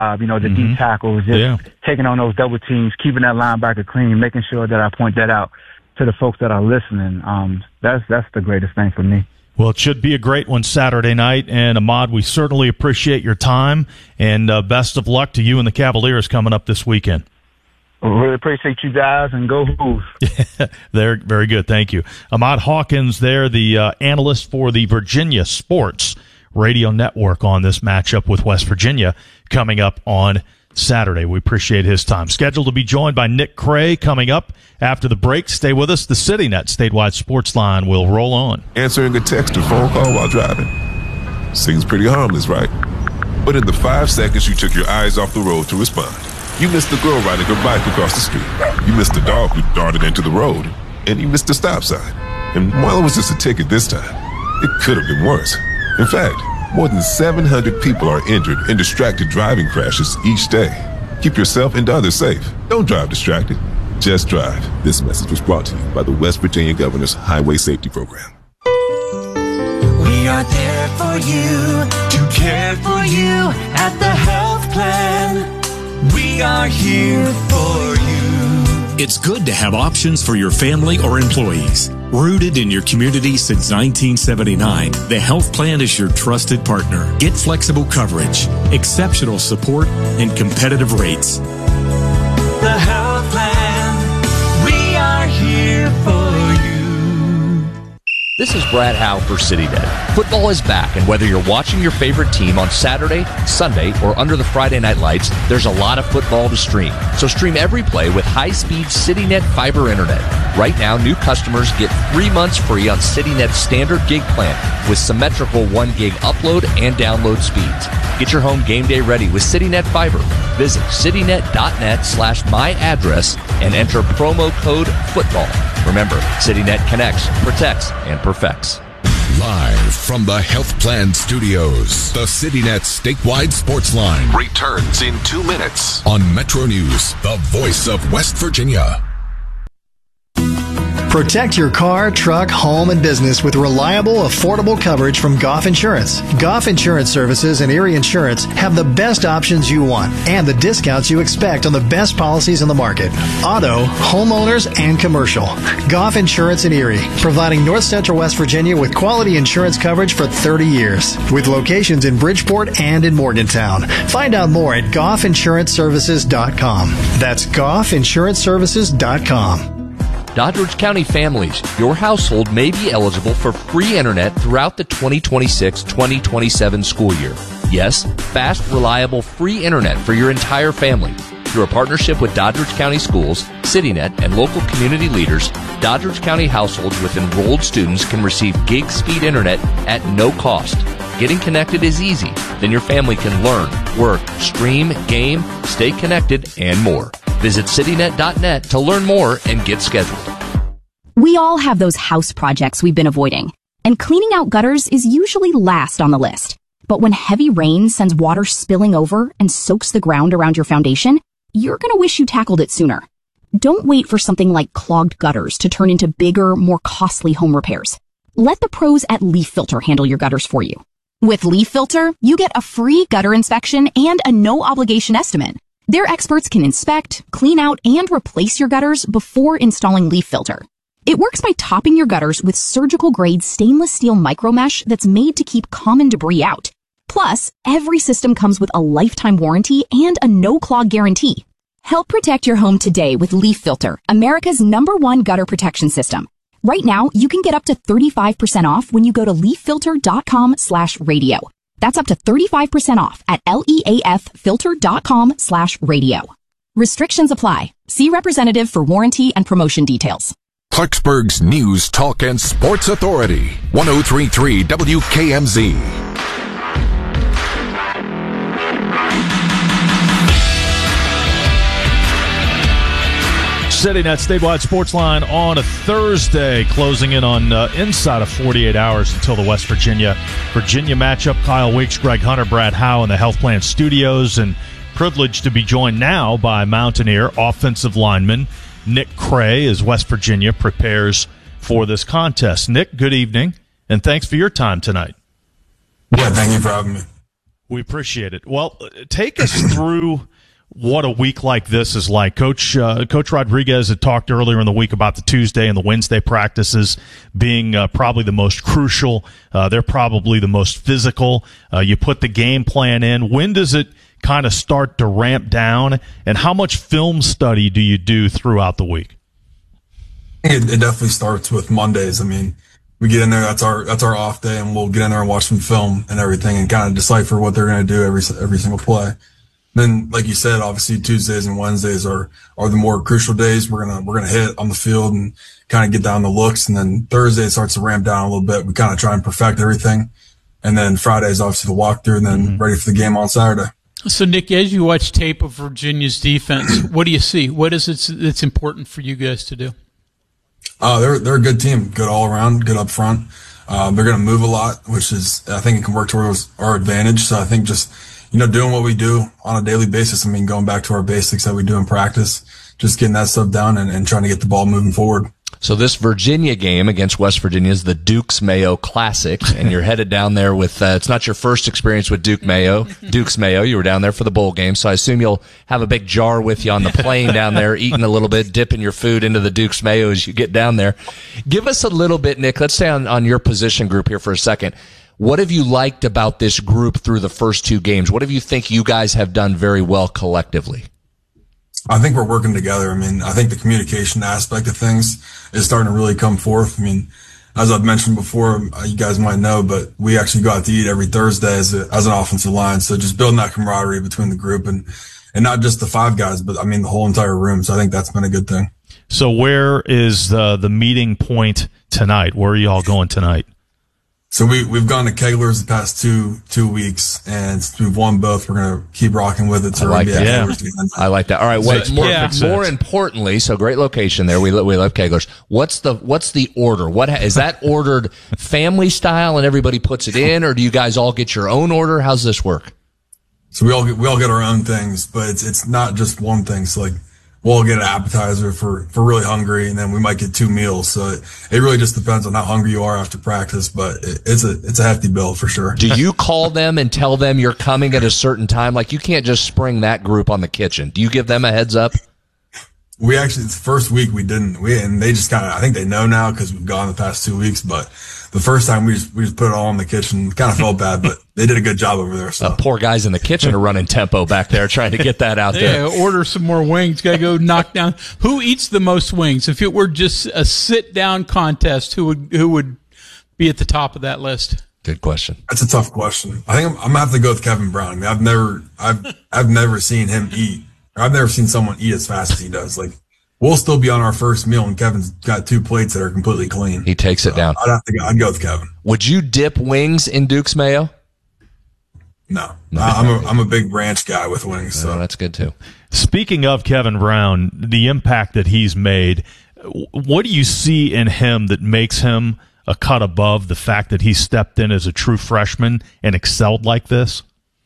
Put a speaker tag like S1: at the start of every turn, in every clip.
S1: the deep tackles, just taking on those double teams, keeping that linebacker clean, making sure that I point that out to the folks that are listening. That's the greatest thing for me.
S2: Well, it should be a great one Saturday night. And, Ahmad, we certainly appreciate your time, and best of luck to you and the Cavaliers coming up this weekend.
S1: Really appreciate you guys, and go Hoos.
S2: They're very good. Thank you. Ahmad Hawkins there, the analyst for the Virginia Sports Radio Network on this matchup with West Virginia coming up on Saturday. We appreciate his time. Scheduled to be joined by Nick Cray coming up after the break. Stay with us. The CityNet statewide sports line will roll on.
S3: Answering a text or phone call while driving seems pretty harmless, right? But in the 5 seconds you took your eyes off the road to respond, you missed the girl riding her bike across the street. You missed the dog who darted into the road. And you missed the stop sign. And while it was just a ticket this time, it could have been worse. In fact, more than 700 people are injured in distracted driving crashes each day. Keep yourself and others safe. Don't drive distracted. Just drive. This message was brought to you by the West Virginia Governor's Highway Safety Program.
S4: We are there for you, to care for you at the health plan. We are here for you.
S5: It's good to have options for your family or employees. Rooted in your community since 1979, the health plan is your trusted partner. Get flexible coverage, exceptional support, and competitive rates.
S4: The health plan, we are here for you.
S6: This is Brad Howe for CityNet. Football is back, and whether you're watching your favorite team on Saturday, Sunday, or under the Friday night lights, there's a lot of football to stream. So stream every play with high-speed CityNet fiber internet. Right now, new customers get 3 months free on CityNet's standard gig plan with symmetrical 1 gig upload and download speeds. Get your home game day ready with CityNet Fiber. Visit citynet.net/myaddress and enter promo code FOOTBALL. Remember, CityNet connects, protects, and perfects.
S7: Live from the Health Plan Studios, the CityNet statewide sports line
S8: returns in 2 minutes
S7: on Metro News, the voice of West Virginia.
S9: Protect your car, truck, home, and business with reliable, affordable coverage from Goff Insurance. Goff Insurance Services and Erie Insurance have the best options you want and the discounts you expect on the best policies in the market. Auto, homeowners, and commercial. Goff Insurance in Erie, providing North Central West Virginia with quality insurance coverage for 30 years, with locations in Bridgeport and in Morgantown. Find out more at GoffInsuranceServices.com. That's GoffInsuranceServices.com.
S6: Doddridge County families, your household may be eligible for free internet throughout the 2026-2027 school year. Yes, fast, reliable, free internet for your entire family. Through a partnership with Doddridge County Schools, CityNet, and local community leaders, Doddridge County households with enrolled students can receive gig speed internet at no cost. Getting connected is easy. Then your family can learn, work, stream, game, stay connected, and more. Visit citynet.net to learn more and get scheduled.
S10: We all have those house projects we've been avoiding, and cleaning out gutters is usually last on the list. But when heavy rain sends water spilling over and soaks the ground around your foundation, you're going to wish you tackled it sooner. Don't wait for something like clogged gutters to turn into bigger, more costly home repairs. Let the pros at Leaf Filter handle your gutters for you. With Leaf Filter, you get a free gutter inspection and a no-obligation estimate. Their experts can inspect, clean out, and replace your gutters before installing Leaf Filter. It works by topping your gutters with surgical-grade stainless steel micromesh that's made to keep common debris out. Plus, every system comes with a lifetime warranty and a no-clog guarantee. Help protect your home today with Leaf Filter, America's #1 gutter protection system. Right now, you can get up to 35% off when you go to leaffilter.com/radio. That's up to 35% off at leaffilter.com/radio. Restrictions apply. See representative for warranty and promotion details.
S7: Clarksburg's News, Talk, and Sports Authority, 103.3 WKMZ.
S2: CityNet statewide sports line on a Thursday, closing in on inside of 48 hours until the West Virginia matchup. Kyle Weeks, Greg Hunter, Brad Howe in the Health Plan Studios, and privileged to be joined now by Mountaineer offensive lineman Nick Cray as West Virginia prepares for this contest. Nick, good evening, and thanks for your time tonight.
S11: Yeah, thank you for having me.
S2: We appreciate it. Well, take us through what a week like this is like. Coach Rodriguez had talked earlier in the week about the Tuesday and the Wednesday practices being probably the most crucial. They're probably the most physical. You put the game plan in. When does it kind of start to ramp down, and how much film study do you do throughout the week?
S11: It definitely starts with Mondays. I mean, we get in there, that's our off day, and we'll get in there and watch some film and everything and kind of decipher what they're going to do every single play. Then, like you said, obviously Tuesdays and Wednesdays are the more crucial days. We're gonna hit on the field and kind of get down the looks. And then Thursday starts to ramp down a little bit. We kind of try and perfect everything. And then Friday is obviously the walkthrough, and then ready for the game on Saturday.
S12: So, Nick, as you watch tape of Virginia's defense, what do you see? What is it that's important for you guys to do?
S11: They're a good team, good all around, good up front. They're going to move a lot, which is, I think it can work towards our advantage. So I think just, doing what we do on a daily basis. I mean, going back to our basics that we do in practice, just getting that stuff down and trying to get the ball moving forward.
S6: So this Virginia game against West Virginia is the Duke's Mayo Classic, and you're headed down there with, it's not your first experience with Duke's Mayo. You were down there for the bowl game, so I assume you'll have a big jar with you on the plane down there, eating a little bit, dipping your food into the Duke's Mayo as you get down there. Give us a little bit, Nick, let's stay on your position group here for a second. What have you liked about this group through the first two games? What have you think you guys have done very well collectively?
S11: I think we're working together. I mean, I think the communication aspect of things is starting to really come forth. I mean, as I've mentioned before, you guys might know, but we actually go out to eat every Thursday as an offensive line. So just building that camaraderie between the group and not just the five guys, but I mean the whole entire room. So I think that's been a good thing.
S2: So where is the meeting point tonight? Where are you all going tonight?
S11: So we've gone to Kegler's the past two weeks, and since we've won both, we're going to keep rocking with it. So
S6: I like that. I like that. All right. Wait, more importantly, so great location there. We love Kegler's. What's the order? Is that ordered family style and everybody puts it in, or do you guys all get your own order? How's this work?
S11: So we all get our own things, but it's not just one thing. So like, we'll get an appetizer for really hungry, and then we might get two meals. So it really just depends on how hungry you are after practice, but it's a hefty bill for sure.
S6: Do you call them and tell them you're coming at a certain time? Like, you can't just spring that group on the kitchen. Do you give them a heads up?
S11: We actually, the first week we didn't. And they just I think they know now because we've gone the past 2 weeks, but the first time we just put it all in the kitchen. Kind of felt bad, but they did a good job over there. So
S6: poor guys in the kitchen are running tempo back there trying to get that out there.
S12: Yeah, order some more wings. Got to go knock down. Who eats the most wings? If it were just a sit down contest, who would be at the top of that list?
S6: Good question.
S11: That's a tough question. I think I'm gonna have to go with Kevin Brown. I mean, I've never seen him eat. I've never seen someone eat as fast as he does. Like, we'll still be on our first meal, and Kevin's got 2 plates that are completely clean.
S6: He takes it down.
S11: I'd go with Kevin.
S6: Would you dip wings in Duke's Mayo?
S11: No. I'm a big ranch guy with wings. So
S6: that's good too.
S2: Speaking of Kevin Brown, the impact that he's made, what do you see in him that makes him a cut above the fact that he stepped in as a true freshman and excelled like this?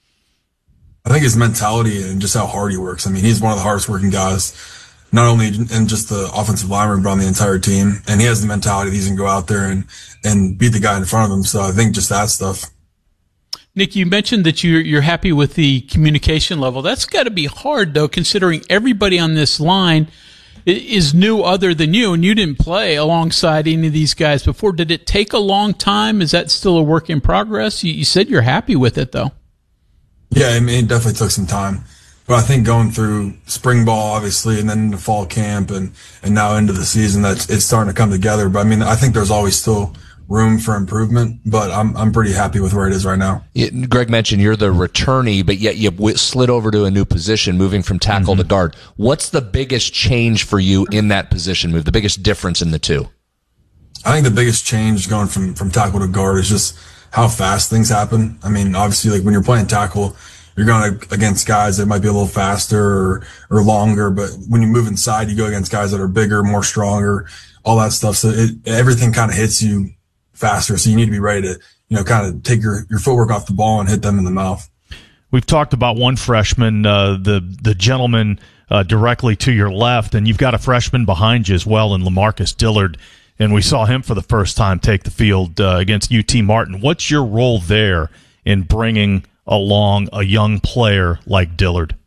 S11: I think his mentality and just how hard he works. I mean, he's one of the hardest working guys, not only in just the offensive line room, but on the entire team. And he has the mentality that he's going to go out there and beat the guy in front of him. So I think just that stuff.
S12: Nick, you mentioned that you're happy with the communication level. That's got to be hard, though, considering everybody on this line is new other than you, and you didn't play alongside any of these guys before. Did it take a long time? Is that still a work in progress? You said you're happy with it, though.
S11: Yeah, I mean, it definitely took some time. But I think going through spring ball, obviously, and then into fall camp and now into the season, that it's starting to come together. But I mean, I think there's always still room for improvement, but I'm pretty happy with where it is right now.
S6: Greg mentioned you're the returnee, but yet you slid over to a new position, moving from tackle to guard. What's the biggest change for you in that position move, the biggest difference in the two?
S11: I think the biggest change going from tackle to guard is just how fast things happen. I mean, obviously, like when you're playing tackle, you're going against guys that might be a little faster or longer, but when you move inside, you go against guys that are bigger, more stronger, all that stuff. So everything kind of hits you faster. So you need to be ready to, kind of take your footwork off the ball and hit them in the mouth.
S2: We've talked about one freshman, the gentleman directly to your left, and you've got a freshman behind you as well in LaMarcus Dillard. And we saw him for the first time take the field against UT Martin. What's your role there in bringing along a young player like Dillard.